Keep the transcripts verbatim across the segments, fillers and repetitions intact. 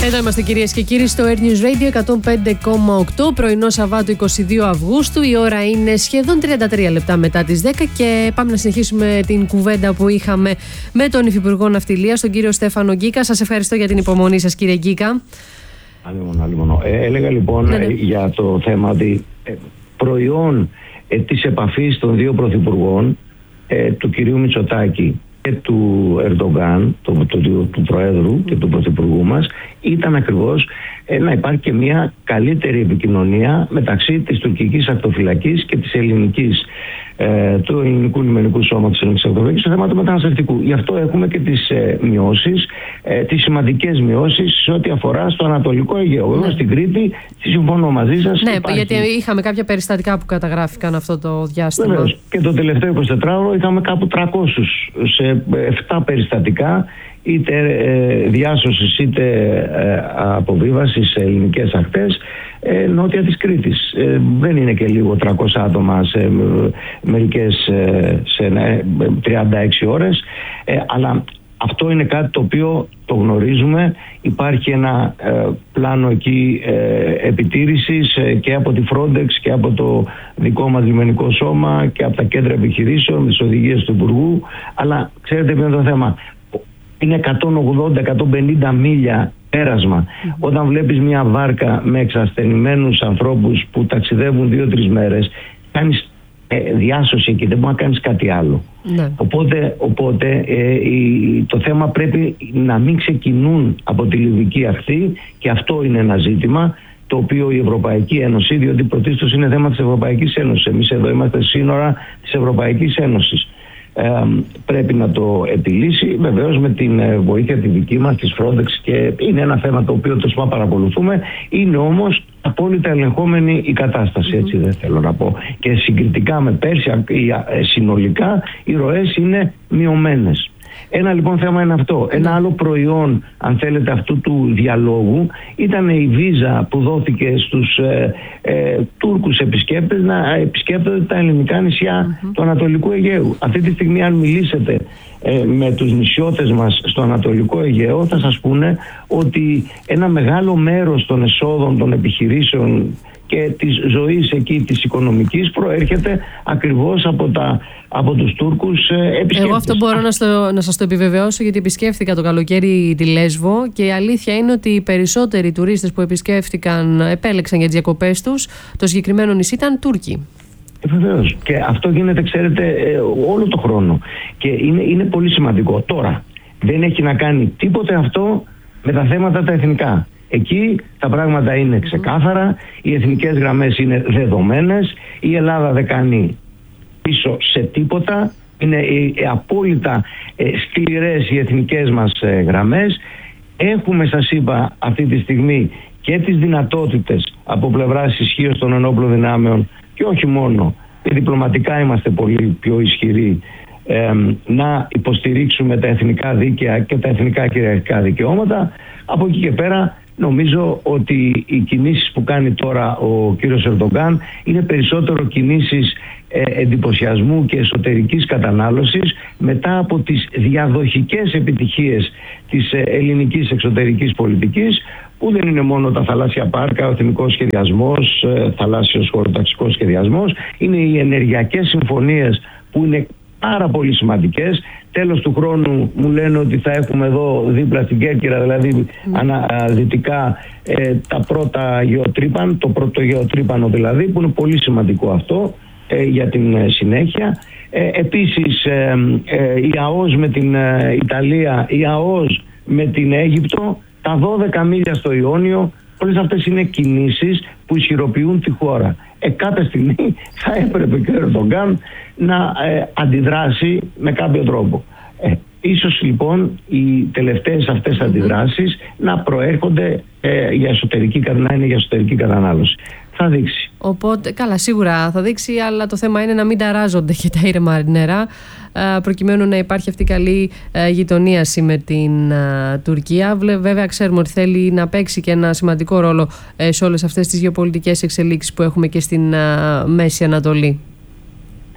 Εδώ είμαστε κυρίες και κύριοι στο Air News Radio εκατόν πέντε κόμμα οκτώ, πρωινό Σαββάτου είκοσι δύο Αυγούστου. Η ώρα είναι σχεδόν τριάντα τρία λεπτά μετά τις δέκα και πάμε να συνεχίσουμε την κουβέντα που είχαμε με τον Υφυπουργό Ναυτιλίας, τον κύριο Στέφανο Γκίκα. Σας ευχαριστώ για την υπομονή σας, κύριε Γκίκα. Άλλη μόνο, άλλη μόνο. Ε, έλεγα λοιπόν ναι, ναι. για το θέμα ότι ε, προϊόν ε, της επαφής των δύο πρωθυπουργών, ε, του κυρίου Μητσοτάκη και του Ερντογκάν, του, του, του, του Προέδρου και του Πρωθυπουργού μας, ήταν ακριβώς ε, να υπάρχει και μια καλύτερη επικοινωνία μεταξύ της τουρκικής ακτοφυλακής και της ελληνικής, ε, του ελληνικού λιμενικού σώματος της ελληνικής ακτοφυλακής στο θέμα του μεταναστευτικού. Γι' αυτό έχουμε και τις ε, μειώσεις, ε, τις σημαντικές μειώσεις σε ό,τι αφορά στο Ανατολικό Αιγαίο. Εγώ ναι. στην Κρήτη συμφωνώ μαζί σας. Ναι, υπάρχει... γιατί είχαμε κάποια περιστατικά που καταγράφηκαν αυτό το διάστημα. Βεβαίως. Και το τελευταίο εικοσιτετράωρο είχαμε κάπου τριακόσιους σε επτά περιστατικά, είτε ε, διάσωσης είτε ε, αποβίβασης σε ελληνικές ακτές ε, νότια της Κρήτης. Ε, δεν είναι και λίγο τριακόσια άτομα σε ε, μερικές ε, σε ε, τριάντα έξι ώρες, ε, αλλά αυτό είναι κάτι το οποίο το γνωρίζουμε. Υπάρχει ένα ε, πλάνο εκεί ε, επιτήρησης ε, και από τη Frontex και από το δικό μας λιμενικό σώμα και από τα κέντρα επιχειρήσεων, με τις οδηγίες του Υπουργού. Αλλά ξέρετε ποιο είναι το θέμα. Είναι εκατόν ογδόντα με εκατόν πενήντα μίλια πέρασμα. Mm-hmm. Όταν βλέπεις μια βάρκα με εξασθενημένους ανθρώπους που ταξιδεύουν δύο-τρεις μέρες, κάνεις ε, διάσωση εκεί, δεν μπορεί να κάνεις κάτι άλλο. Ναι. Οπότε, οπότε ε, η, το θέμα πρέπει να μην ξεκινούν από τη Λιβική ακτή, και αυτό είναι ένα ζήτημα το οποίο η Ευρωπαϊκή Ένωση, διότι πρωτίστως είναι θέμα της Ευρωπαϊκής Ένωσης, εμείς εδώ είμαστε σύνορα της Ευρωπαϊκής Ένωσης, ε, πρέπει να το επιλύσει, βεβαίως με την βοήθεια τη δική μας, της Frontex, και είναι ένα θέμα το οποίο το σημα παρακολουθούμε. Είναι όμως απόλυτα ελεγχόμενη η κατάσταση, έτσι δεν θέλω να πω. Και συγκριτικά με πέρσι, συνολικά οι ροές είναι μειωμένες. Ένα λοιπόν θέμα είναι αυτό. Ένα άλλο προϊόν, αν θέλετε, αυτού του διαλόγου ήταν η βίζα που δόθηκε στους ε, ε, Τούρκους επισκέπτες να επισκέπτονται τα ελληνικά νησιά mm-hmm. του Ανατολικού Αιγαίου. Αυτή τη στιγμή, αν μιλήσετε ε, με τους νησιώτες μας στο Ανατολικό Αιγαίο, θα σας πούνε ότι ένα μεγάλο μέρος των εσόδων των επιχειρήσεων και της ζωής εκεί της οικονομικής προέρχεται ακριβώς από, τα, από τους Τούρκους επισκέπτες. Εγώ αυτό μπορώ να, στο, να σας το επιβεβαιώσω, γιατί επισκέφθηκα το καλοκαίρι τη Λέσβο και η αλήθεια είναι ότι οι περισσότεροι τουρίστες που επισκέφτηκαν, επέλεξαν για τις διακοπές τους το συγκεκριμένο νησί, ήταν Τούρκοι. Βεβαίως. Και αυτό γίνεται, ξέρετε, όλο το χρόνο. Και είναι, είναι πολύ σημαντικό. Τώρα, δεν έχει να κάνει τίποτε αυτό με τα θέματα τα εθνικά. Εκεί τα πράγματα είναι ξεκάθαρα, οι εθνικές γραμμές είναι δεδομένες, η Ελλάδα δεν κάνει πίσω σε τίποτα, είναι απόλυτα σκληρές οι εθνικές μας γραμμές. Έχουμε, σας είπα, αυτή τη στιγμή και τις δυνατότητες από πλευράς ισχύως των ενόπλων δυνάμεων, και όχι μόνο, και διπλωματικά είμαστε πολύ πιο ισχυροί, ε, να υποστηρίξουμε τα εθνικά δίκαια και τα εθνικά κυριαρχικά δικαιώματα. Από εκεί και πέρα νομίζω ότι οι κινήσεις που κάνει τώρα ο κύριος Ερντογκάν είναι περισσότερο κινήσεις ε, εντυπωσιασμού και εσωτερικής κατανάλωσης μετά από τις διαδοχικές επιτυχίες της ε, ελληνικής εξωτερικής πολιτικής, που δεν είναι μόνο τα θαλάσσια πάρκα, ο εθνικός σχεδιασμός, ε, θαλάσσιος χωροταξικός σχεδιασμός, είναι οι ενεργειακές συμφωνίες που είναι πάρα πολύ σημαντικές. Τέλος του χρόνου μου λένε ότι θα έχουμε εδώ δίπλα στην Κέρκυρα, δηλαδή mm. αναδυτικά, ε, τα πρώτα γεωτρύπαν, το πρώτο γεωτρύπανο δηλαδή, που είναι πολύ σημαντικό αυτό ε, για την ε, συνέχεια. Ε, επίσης ε, ε, η ΑΟΣ με την ε, Ιταλία, η ΑΟΣ με την Αίγυπτο, τα δώδεκα μίλια στο Ιόνιο, όλες αυτές είναι κινήσεις που ισχυροποιούν τη χώρα. Ε, κάποια στιγμή θα έπρεπε και ο Ερντογκάν να ε, αντιδράσει με κάποιο τρόπο. Ε, ίσως λοιπόν οι τελευταίες αυτές αντιδράσεις να προέρχονται ε, για εσωτερική, να είναι για εσωτερική κατανάλωση. Θα δείξει. Οπότε, καλά, σίγουρα θα δείξει, αλλά το θέμα είναι να μην ταράζονται και τα ήρεμα νερά, προκειμένου να υπάρχει αυτή καλή γειτονίαση με την Τουρκία. Βέβαια, ξέρουμε ότι θέλει να παίξει και ένα σημαντικό ρόλο σε όλες αυτές τις γεωπολιτικές εξελίξεις που έχουμε και στην Μέση Ανατολή.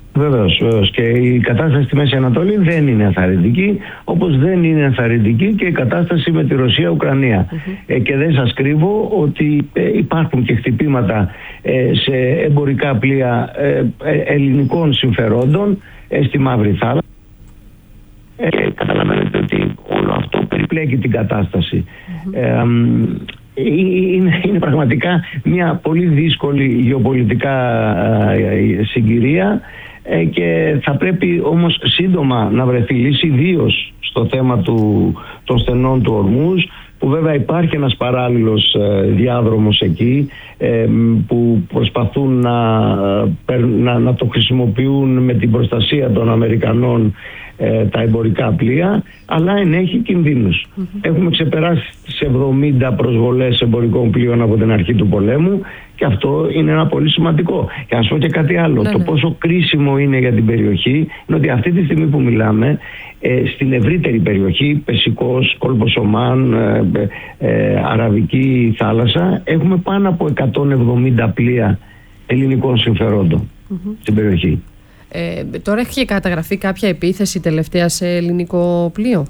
Βεβαίως, βεβαίως. Και η κατάσταση στη Μέση Ανατολή δεν είναι ενθαρρυντική, όπως δεν είναι ενθαρρυντική και η κατάσταση με τη Ρωσία-Ουκρανία. Mm-hmm. Ε, και δεν σας κρύβω ότι ε, υπάρχουν και χτυπήματα ε, σε εμπορικά πλοία ε, ε, ελληνικών συμφερόντων ε, στη Μαύρη Θάλασσα. Ε, και καταλαβαίνετε ότι όλο αυτό περιπλέκει την κατάσταση. Mm-hmm. Ε, Είναι, είναι πραγματικά μια πολύ δύσκολη γεωπολιτικά συγκυρία και θα πρέπει όμως σύντομα να βρεθεί λύση, ιδίως στο θέμα του, των στενών του Ορμούζ, που βέβαια υπάρχει ένας παράλληλος διάδρομος εκεί που προσπαθούν να, να, να το χρησιμοποιούν με την προστασία των Αμερικανών τα εμπορικά πλοία, αλλά ενέχει κινδύνους. Mm-hmm. Έχουμε ξεπεράσει τις εβδομήντα προσβολές εμπορικών πλοίων από την αρχή του πολέμου και αυτό είναι ένα πολύ σημαντικό. Και να σου πω και κάτι άλλο. Ναι, το ναι. πόσο κρίσιμο είναι για την περιοχή είναι ότι αυτή τη στιγμή που μιλάμε ε, στην ευρύτερη περιοχή, Περσικός, Κόλπος Ομάν, ε, ε, Αραβική θάλασσα, έχουμε πάνω από εκατόν εβδομήντα πλοία ελληνικών συμφερόντων mm-hmm. στην περιοχή. Ε, τώρα έχει καταγραφεί κάποια επίθεση τελευταία σε ελληνικό πλοίο?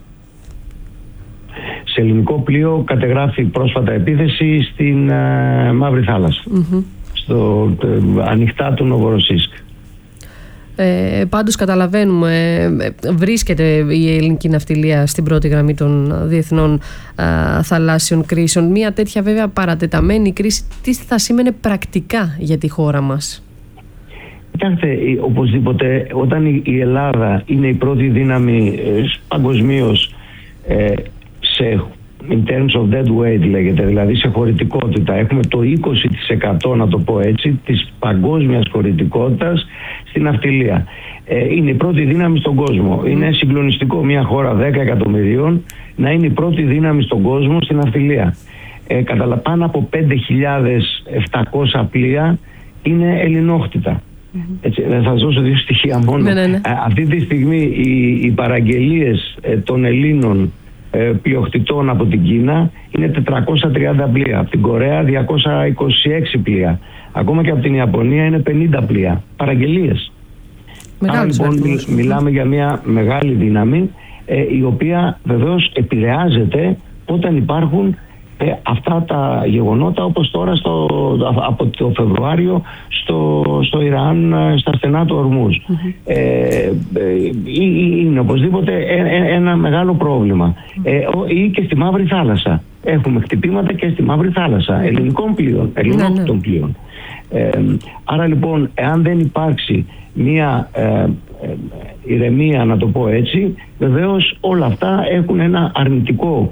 Σε ελληνικό πλοίο κατεγράφει πρόσφατα επίθεση στην ε, Μαύρη Θάλασσα, mm-hmm. στο ε, ανοιχτά του Νοβοροσίσκ. Ε, πάντως καταλαβαίνουμε, ε, βρίσκεται η ελληνική ναυτιλία στην πρώτη γραμμή των διεθνών ε, θαλάσσιων κρίσεων. Μια τέτοια βέβαια παρατεταμένη κρίση, τι θα σήμαινε πρακτικά για τη χώρα μας? Κοιτάξτε, οπωσδήποτε όταν η Ελλάδα είναι η πρώτη δύναμη ε, παγκοσμίως ε, σε in terms of dead weight λέγεται, δηλαδή σε χωρητικότητα, έχουμε το είκοσι τοις εκατό να το πω έτσι της παγκόσμιας χωρητικότητας στην ναυτιλία. Ε, είναι η πρώτη δύναμη στον κόσμο. Είναι συγκλονιστικό μια χώρα δέκα εκατομμυρίων να είναι η πρώτη δύναμη στον κόσμο στην ναυτιλία. Ε, κατά πάνω από πέντε χιλιάδες επτακόσια πλοία είναι ελληνόχτητα. Mm-hmm. Έτσι, θα σας δώσω δύο στοιχεία μόνο. Ναι, ναι, ναι. Α, αυτή τη στιγμή οι, οι παραγγελίες ε, των Ελλήνων ε, πλειοκτητών από την Κίνα είναι τετρακόσια τριάντα πλοία, από την Κορέα διακόσια είκοσι έξι πλοία, ακόμα και από την Ιαπωνία είναι πενήντα πλοία παραγγελίες. Άρα λοιπόν μι, μιλάμε για μια μεγάλη δύναμη ε, η οποία βεβαίως επηρεάζεται όταν υπάρχουν Ε, αυτά τα γεγονότα, όπως τώρα στο, από το Φεβρουάριο στο, στο Ιράν, στα στενά του Ορμούζ. Mm-hmm. Ε, ε, είναι οπωσδήποτε ε, ένα μεγάλο πρόβλημα. Ε, ή και στη Μαύρη Θάλασσα. Έχουμε χτυπήματα και στη Μαύρη Θάλασσα ελληνικών πλοίων, ελληνόκτητων mm-hmm. πλοίων. Ε, άρα λοιπόν, εάν δεν υπάρξει μία ε, ε, ηρεμία, να το πω έτσι, βεβαίως όλα αυτά έχουν ένα αρνητικό,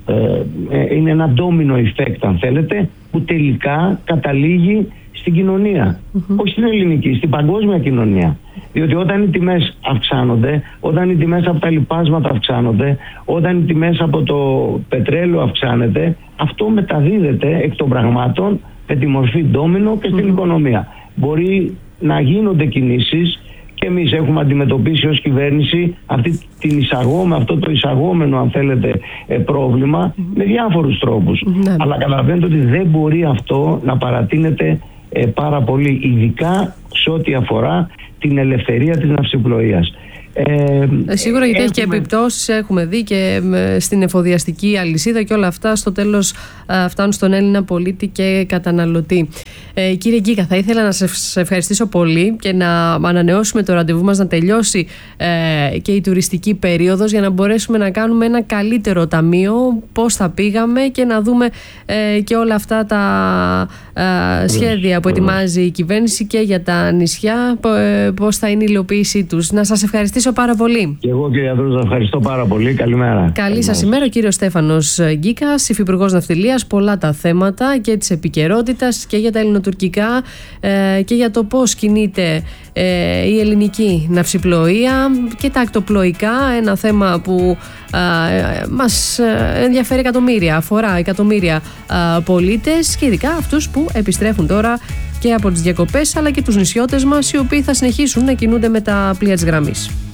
είναι ένα ντόμινο effect αν θέλετε, που τελικά καταλήγει στην κοινωνία, mm-hmm. όχι στην ελληνική, στην παγκόσμια κοινωνία. Διότι όταν οι τιμές αυξάνονται, όταν οι τιμές από τα λοιπάσματα αυξάνονται, όταν οι τιμές από το πετρέλαιο αυξάνεται, αυτό μεταδίδεται εκ των πραγμάτων με τη μορφή ντόμινο και στην mm-hmm. οικονομία. Μπορεί να γίνονται κινήσεις και εμείς έχουμε αντιμετωπίσει ως κυβέρνηση αυτή την εισαγώμε, αυτό το εισαγόμενο αν θέλετε πρόβλημα mm-hmm. με διάφορους τρόπους. Mm-hmm. Αλλά καταλαβαίνετε ότι δεν μπορεί αυτό να παρατείνεται ε, πάρα πολύ, ειδικά σε ό,τι αφορά την ελευθερία της ναυσιπλοείας. Ε, Σίγουρα γιατί έχουμε... έχει και επιπτώσεις, έχουμε δει και στην εφοδιαστική αλυσίδα και όλα αυτά στο τέλος α, φτάνουν στον Έλληνα πολίτη και καταναλωτή. Ε, κύριε Γκίκα, θα ήθελα να σας ευχαριστήσω πολύ και να ανανεώσουμε το ραντεβού μας, να τελειώσει ε, και η τουριστική περίοδος, για να μπορέσουμε να κάνουμε ένα καλύτερο ταμείο, πώς θα πήγαμε και να δούμε ε, και όλα αυτά τα ε, σχέδια που ετοιμάζει η κυβέρνηση και για τα νησιά, ε, πώς θα είναι η υλοποίησή τους. Να σας ευχαριστήσω πάρα πολύ. Και εγώ, κύριε Αδρούζα, ευχαριστώ πάρα πολύ. Καλημέρα. Καλή σας ημέρα. Ο κύριος Στέφανος Γκίκας, υφυπουργός Ναυτιλίας. Πολλά τα θέματα και της επικαιρότητας και για τα ελληνοτουρκικά ε, και για το πώς κινείται ε, η ελληνική ναυσιπλοεία και τα ακτοπλοϊκά. Ένα θέμα που ε, μας ενδιαφέρει εκατομμύρια, αφορά εκατομμύρια ε, πολίτες και ειδικά αυτούς που επιστρέφουν τώρα και από τις διακοπές, αλλά και τους νησιώτες μας, οι οποίοι θα συνεχίσουν να κινούνται με τα πλοία της γραμμής.